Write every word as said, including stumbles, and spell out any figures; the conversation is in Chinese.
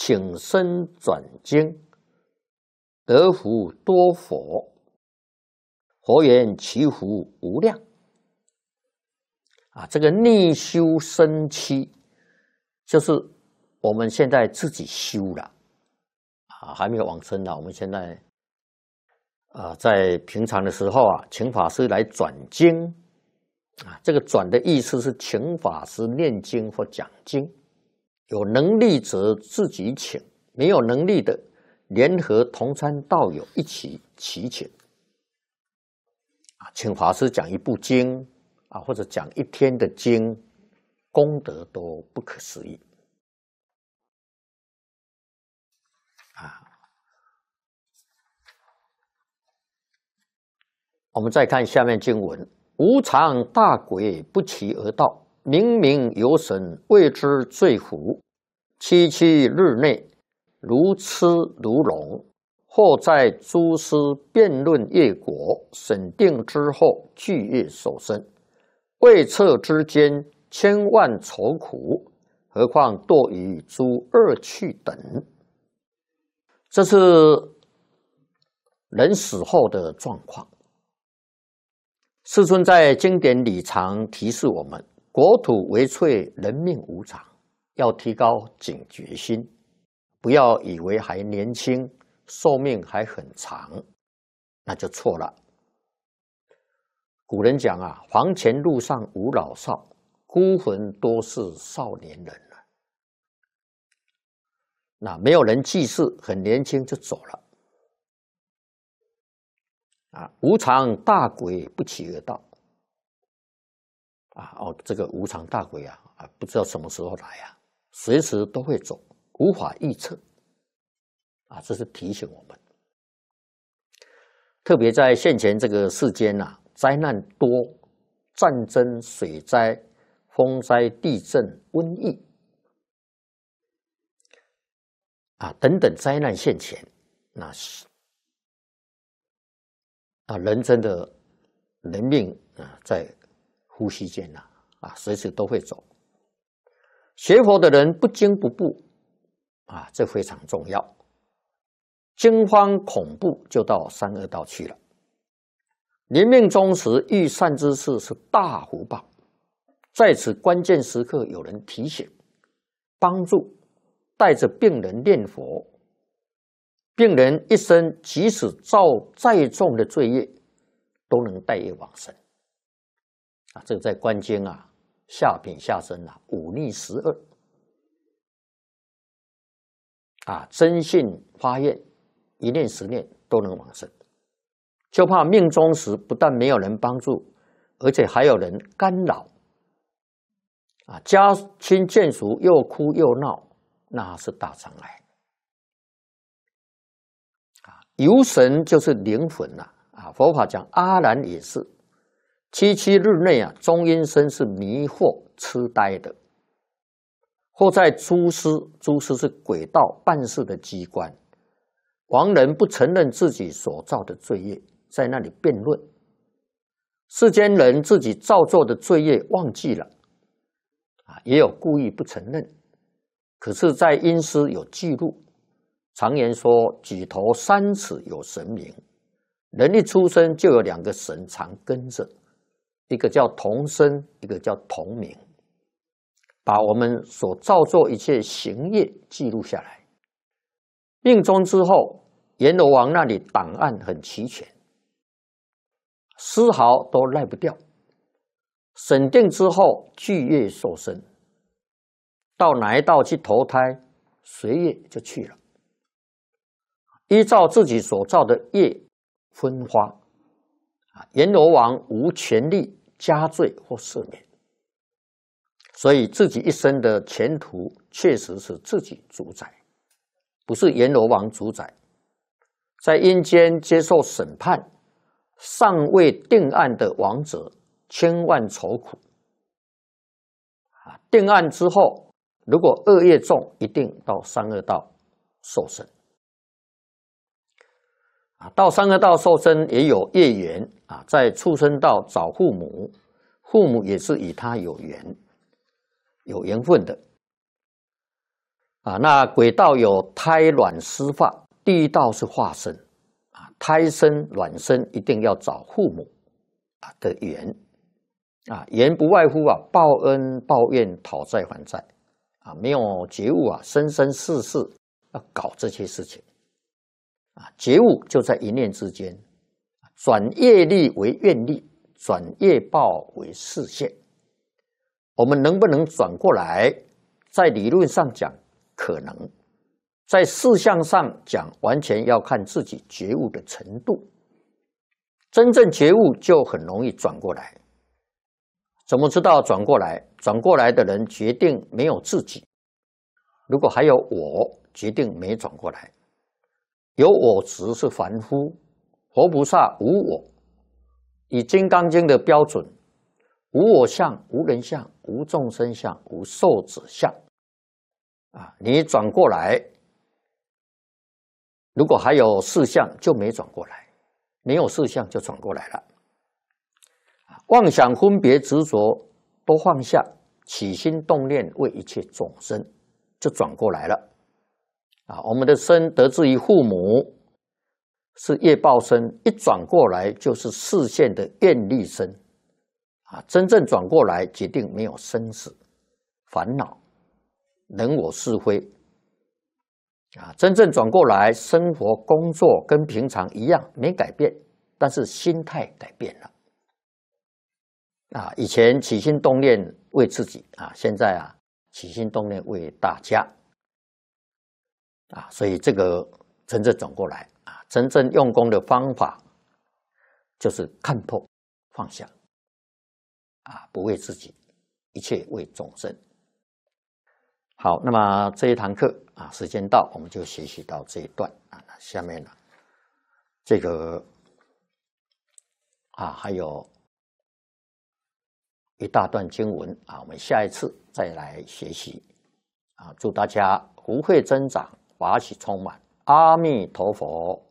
请身转经，得福多佛。佛言其福无量。啊，这个逆修生期，就是我们现在自己修了，啊，还没有往生呢。我们现在，啊，在平常的时候啊，请法师来转经，啊，这个转的意思是请法师念经或讲经，有能力者自己请，没有能力的，联合同参道友一起齐请。啊，请法师讲一部经啊，或者讲一天的经，功德都不可思议啊。我们再看下面经文：无常大鬼不期而到，明明有神谓之罪福。七七日内，如痴如聋。或在诸师辩论业果，审定之后，具业受生。未测之间，千万愁苦，何况堕于诸恶趣等。这是人死后的状况。世尊在经典里常提示我们：国土为脆，人命无常，要提高警觉心，不要以为还年轻。寿命还很长，那就错了。古人讲啊，房前路上无老少，孤坟多是少年人了。那没有人祭祀，很年轻就走了。啊，无常大鬼不期而到。啊哦，这个无常大鬼啊，啊，不知道什么时候来啊，随时都会走，无法预测。啊，这是提醒我们，特别在现前这个世间啊，灾难多，战争、水灾、风灾、地震、瘟疫啊等等灾难现前，那是啊，人真的人命啊在呼吸间呐，啊，随时都会走。学佛的人不惊不怖啊，这非常重要。惊慌恐怖就到三恶道去了。临命终时遇善知识是大福报，在此关键时刻有人提醒、帮助，带着病人念佛，病人一生即使造再重的罪业，都能带业往生。啊，这个在观经啊，下品下生啊，五逆十恶啊，真信发愿。一念十念都能往生，就怕命终时不但没有人帮助，而且还有人干扰，啊，家亲眷属又哭又闹，那是大障碍。啊，游神就是灵魂呐，啊，佛法讲阿难也是，七七日内啊，中阴身是迷惑痴呆的，或在诸师，诸师是鬼道办事的机关。亡人不承认自己所造的罪业，在那里辩论。世间人自己造作的罪业忘记了，啊，也有故意不承认。可是，在阴司有记录，常言说：“举头三尺有神明。”人一出生就有两个神常跟着，一个叫同生，一个叫同名，把我们所造作一切行业记录下来。命终之后，阎罗王那里档案很齐全，丝毫都赖不掉。审定之后，具业受生，到哪一道去投胎，随业就去了。依照自己所造的业分花，啊，阎罗王无权利加罪或赦免，所以自己一生的前途确实是自己主宰。不是阎罗王主宰，在阴间接受审判，尚未定案的亡者，千万愁苦。啊，定案之后，如果恶业重，一定到三恶道受生。啊，到三恶道受生也有业缘啊，在畜生道找父母，父母也是与他有缘，有缘分的。 啊，那鬼道有胎卵湿化，第一道是化生啊，胎生卵生一定要找父母啊的缘啊，缘不外乎啊报恩报怨讨债还债啊，没有觉悟啊，生生世世要搞这些事情啊，觉悟就在一念之间，转业力为愿力，转业报为视线。我们能不能转过来？在理论上讲可能，在事项上讲完全要看自己觉悟的程度。真正觉悟就很容易转过来。怎么知道转过来？转过来的人决定没有自己。如果还有我，决定没转过来。有我执是凡夫，佛菩萨无我。以《金刚经》的标准，无我相、无人相、无众生相、无寿者相。啊，你转过来，如果还有四相，就没转过来；没有四相，就转过来了。妄想、分别、执着都放下，起心动念为一切众生，就转过来了。啊，我们的身得自于父母，是业报身，一转过来就是视线的愿力身。啊，真正转过来，决定没有生死、烦恼。人我是非啊，真正转过来，生活工作跟平常一样没改变，但是心态改变了啊。以前起心动念为自己啊，现在啊起心动念为大家啊，所以这个真正转过来啊，真正用功的方法就是看破放下啊，不为自己，一切为众生。好，那么这一堂课啊，时间到，我们就学习到这一段啊。那下面呢，这个啊，还有一大段经文啊，我们下一次再来学习啊。祝大家福慧增长，法喜充满，阿弥陀佛。